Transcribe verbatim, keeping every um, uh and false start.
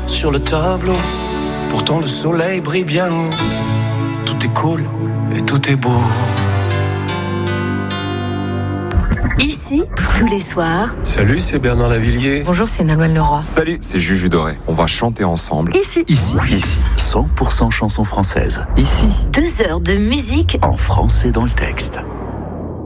sur le tableau. Pourtant le soleil brille bien haut. Tout est cool et tout est beau. Ici, tous les soirs. Salut, c'est Bernard Lavillier. Bonjour, c'est Nolwenn Leroy. Salut, c'est Juju Doré. On va chanter ensemble. Ici. Ici. Ici. cent pour cent chansons françaises. Ici. Deux heures de musique en français dans le texte.